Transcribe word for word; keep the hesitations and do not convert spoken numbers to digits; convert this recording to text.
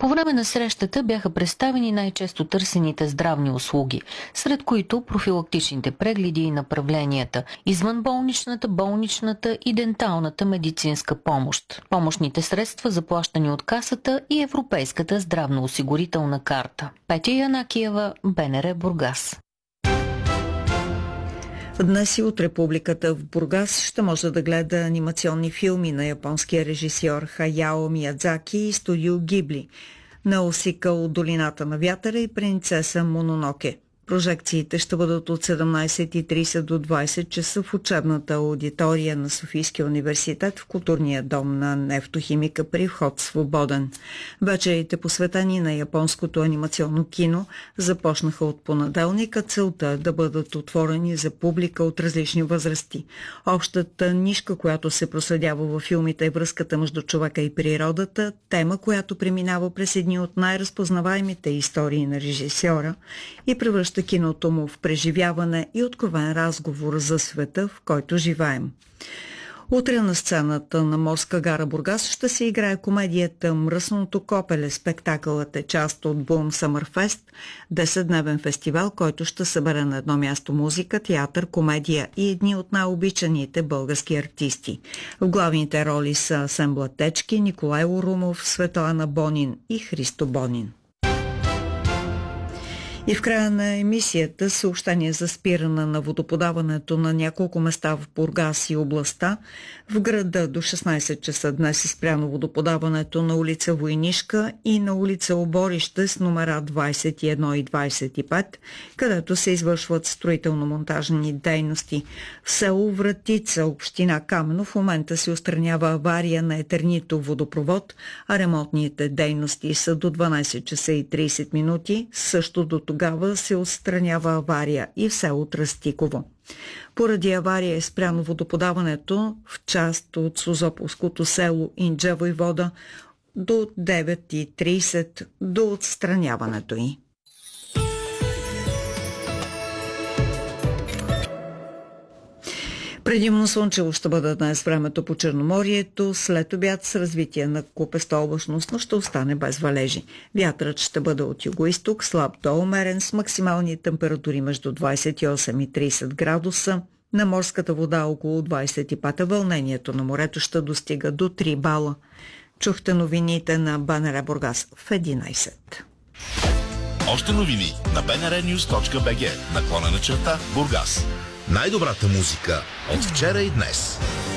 По време на срещата бяха представени най-често търсените здравни услуги, сред които профилактичните прегледи и направленията, извънболничната, болничната и денталната медицинска помощ, помощните средства, заплащани от Касата и Европейската здравноосигурителна карта. Петя Янакиева, БНР Бургас. Днес и утре публиката в Бургас ще може да гледа анимационни филми на японския режисьор Хаяо Миядзаки и студио Гибли, Наусика от долината на вятъра и Принцеса Мононоке. Прожекциите ще бъдат от седемнайсет и трийсет до двайсет часа в учебната аудитория на Софийския университет в културния дом на нефтохимика при вход свободен. Вечерите, посветени на японското анимационно кино, започнаха от понеделника. Целта е да бъдат отворени за публика от различни възрасти. Общата нишка, която се проследява във филмите, е връзката между човека и природата, тема, която преминава през едни от най-разпознаваемите истории на режисьора и превръща киното му в преживяване и откровен разговор за света, в който живеем. Утре на сцената на Морска гара Бургас ще се играе комедията "Мръсното копеле". Спектакълът е част от Boom Summer Fest, десетдневен фестивал, който ще събере на едно място музика, театър, комедия и едни от най-обичаните български артисти. В главните роли са Асен Блатечки, Николай Орумов, Светлана Бонин и Христо Бонин. И в края на емисията съобщение за спиране на водоподаването на няколко места в Бургас и областта. В града до шестнайсет часа днес е спряно водоподаването на улица Войнишка и на улица Оборище с номера двайсет и едно и двайсет и пет, където се извършват строително-монтажни дейности. В село Вратица, община Камено, в момента се отстранява авария на етернито водопровод, а ремонтните дейности са до дванайсет часа и трийсет минути. Също до тогава се отстранява авария и в село Тръстиково. Поради авария е спряно водоподаването в част от Созополското село Инджа, Войвода, до девет и трийсет до отстраняването й. Предимно слънчево ще бъде днес времето по Черноморието, след обяд с развитие на купеста облачност, но ще остане без валежи. Вятърът ще бъде от югоизток, слаб до умерен, с максимални температури между двайсет и осем и трийсет градуса. На морската вода около двайсет и пет, вълнението на морето ще достига до три бала. Чухте новините на БНР Бургас в единайсет. Още новини на би ен ар нюз точка би джи, наклона на черта Бургас. Най-добрата музика от вчера и днес.